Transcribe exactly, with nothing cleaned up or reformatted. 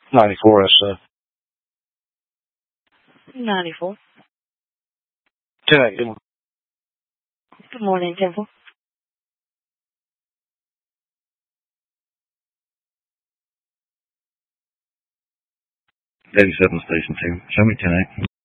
ninety-four S uh ninety-four. ten eight. Good morning, Temple. eighty-seven station two. Show me ten eight.